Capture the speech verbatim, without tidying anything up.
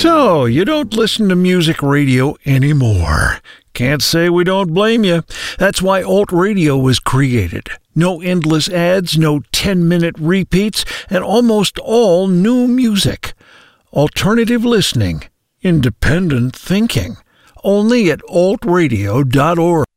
So, you don't listen to music radio anymore. Can't say we don't blame you. That's why Alt Radio was created. No endless ads, no ten-minute repeats, and almost all new music. Alternative listening. Independent thinking. Only at alt radio dot org.